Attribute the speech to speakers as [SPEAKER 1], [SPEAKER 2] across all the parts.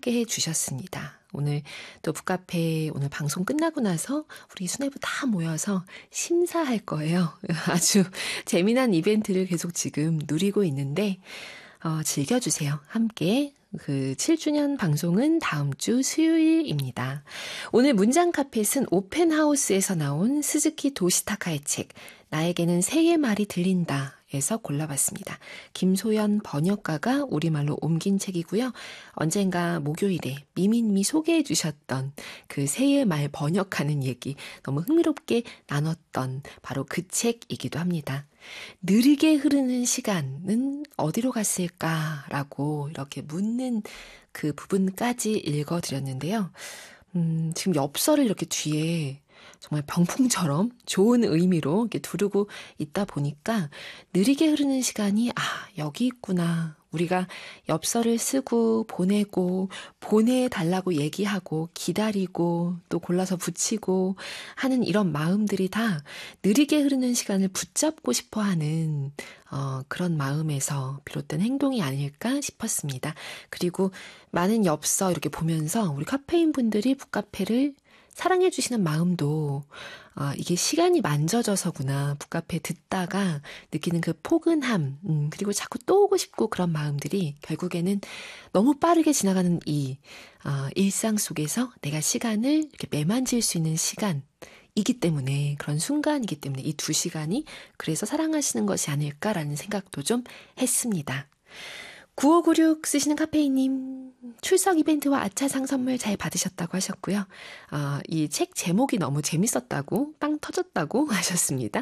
[SPEAKER 1] 소개해 주셨습니다. 오늘 또 북카페 오늘 방송 끝나고 나서 우리 수뇌부 다 모여서 심사할 거예요. 아주 재미난 이벤트를 계속 지금 누리고 있는데 즐겨주세요. 함께. 그 7주년 방송은 다음 주 수요일입니다. 오늘 문장 카펫은 오펜하우스에서 나온 스즈키 도시타카의 책 나에게는 새의 말이 들린다 에서 골라봤습니다. 김소연 번역가가 우리말로 옮긴 책이고요. 언젠가 목요일에 미미님이 소개해 주셨던 그 새의 말 번역하는 얘기 너무 흥미롭게 나눴던 바로 그 책이기도 합니다. 느리게 흐르는 시간은 어디로 갔을까라고 이렇게 묻는 그 부분까지 읽어드렸는데요. 지금 엽서를 이렇게 뒤에 정말 병풍처럼 좋은 의미로 이렇게 두르고 있다 보니까 느리게 흐르는 시간이 여기 있구나. 우리가 엽서를 쓰고 보내고 보내달라고 얘기하고 기다리고 또 골라서 붙이고 하는 이런 마음들이 다 느리게 흐르는 시간을 붙잡고 싶어하는 그런 마음에서 비롯된 행동이 아닐까 싶었습니다. 그리고 많은 엽서 이렇게 보면서 우리 카페인 분들이 북카페를 사랑해 주시는 마음도 이게 시간이 만져져서구나. 북카페 듣다가 느끼는 그 포근함 그리고 자꾸 또 오고 싶고 그런 마음들이 결국에는 너무 빠르게 지나가는 이 일상 속에서 내가 시간을 이렇게 매만질 수 있는 시간이기 때문에 그런 순간이기 때문에 이 2시간이 그래서 사랑하시는 것이 아닐까라는 생각도 좀 했습니다. 9596 쓰시는 카페인님 출석 이벤트와 아차상 선물 잘 받으셨다고 하셨고요. 이 책 제목이 너무 재밌었다고 빵 터졌다고 하셨습니다.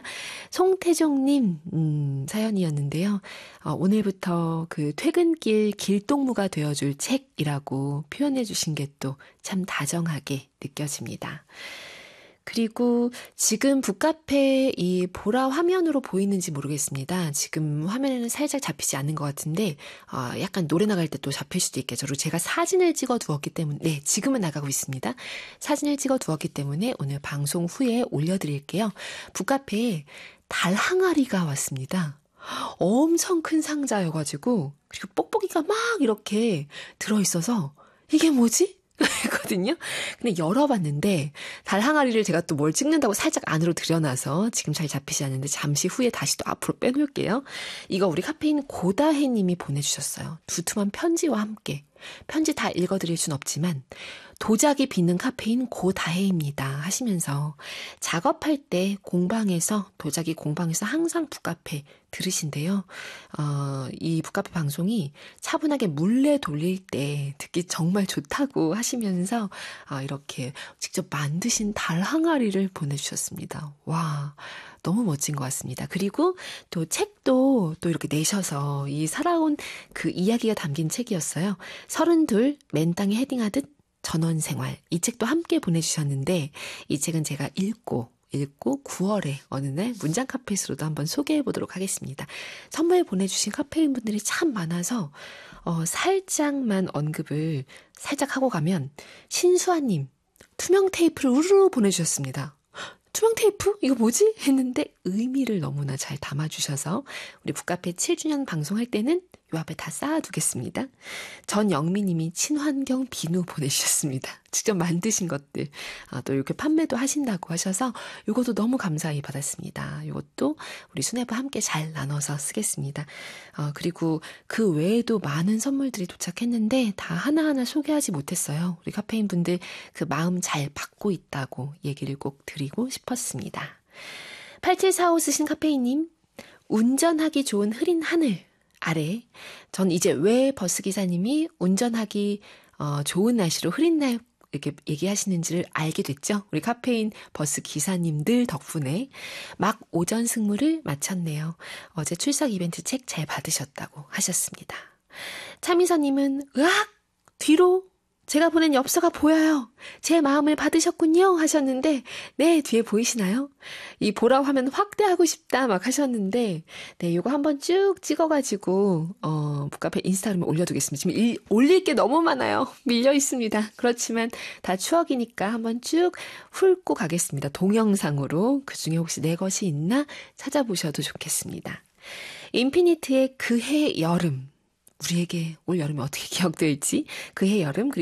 [SPEAKER 1] 송태종님 사연이었는데요. 오늘부터 그 퇴근길 길동무가 되어줄 책이라고 표현해 주신 게 또 참 다정하게 느껴집니다. 그리고 지금 북카페 이 보라 화면으로 보이는지 모르겠습니다. 지금 화면에는 살짝 잡히지 않는 것 같은데 약간 노래 나갈 때 또 잡힐 수도 있겠죠. 그리고 제가 사진을 찍어 두었기 때문에 네, 지금은 나가고 있습니다. 사진을 찍어 두었기 때문에 오늘 방송 후에 올려드릴게요. 북카페에 달 항아리가 왔습니다. 엄청 큰 상자여가지고 그리고 뽁뽁이가 막 이렇게 들어있어서 이게 뭐지? 했거든요. 근데 열어봤는데 달 항아리를 제가 또 뭘 찍는다고 살짝 안으로 들여놔서 지금 잘 잡히지 않는데 잠시 후에 다시 또 앞으로 빼놓을게요. 이거 우리 카페인 고다혜 님이 보내주셨어요. 두툼한 편지와 함께. 편지 다 읽어드릴 순 없지만 도자기 빚는 카페인 고다혜입니다 하시면서 작업할 때 공방에서 도자기 공방에서 항상 북카페 들으신대요. 이 북카페 방송이 차분하게 물레 돌릴 때 듣기 정말 좋다고 하시면서 이렇게 직접 만드신 달 항아리를 보내주셨습니다. 와, 너무 멋진 것 같습니다. 그리고 또 책도 또 이렇게 내셔서 이 살아온 그 이야기가 담긴 책이었어요. 32 맨땅에 헤딩하듯 전원생활. 이 책도 함께 보내주셨는데 이 책은 제가 읽고 9월에 어느 날 문장 카페에서도 한번 소개해 보도록 하겠습니다. 선물 보내주신 카페인 분들이 참 많아서 살짝만 언급을 살짝 하고 가면 신수아님 투명 테이프를 우르르 보내주셨습니다. 투명 테이프? 이거 뭐지? 했는데 의미를 너무나 잘 담아주셔서 우리 북카페 7주년 방송할 때는 요 앞에 다 쌓아두겠습니다. 전영미님이 친환경 비누 보내주셨습니다. 직접 만드신 것들 또 이렇게 판매도 하신다고 하셔서 이것도 너무 감사히 받았습니다. 이것도 우리 수뇌부와 함께 잘 나눠서 쓰겠습니다. 그리고 그 외에도 많은 선물들이 도착했는데 다 하나하나 소개하지 못했어요. 우리 카페인 분들 그 마음 잘 받고 있다고 얘기를 꼭 드리고 싶었습니다. 8745 쓰신 카페인님 운전하기 좋은 흐린 하늘 아래 전 이제 왜 버스기사님이 운전하기 좋은 날씨로 흐린 날 이렇게 얘기하시는지를 알게 됐죠. 우리 카페인 버스 기사님들 덕분에 막 오전 승무를 마쳤네요. 어제 출석 이벤트 책 잘 받으셨다고 하셨습니다. 차미서님은 으악! 뒤로 제가 보낸 엽서가 보여요. 제 마음을 받으셨군요 하셨는데 네, 뒤에 보이시나요? 이 보라 화면 확대하고 싶다 막 하셨는데 네, 이거 한번 쭉 찍어가지고 북카페 인스타그램에 올려두겠습니다. 지금 올릴 게 너무 많아요. 밀려 있습니다. 그렇지만 다 추억이니까 한번 쭉 훑고 가겠습니다. 동영상으로 그중에 혹시 내 것이 있나 찾아보셔도 좋겠습니다. 인피니트의 그해 여름 우리에게 올 여름이 어떻게 기억될지 그해 여름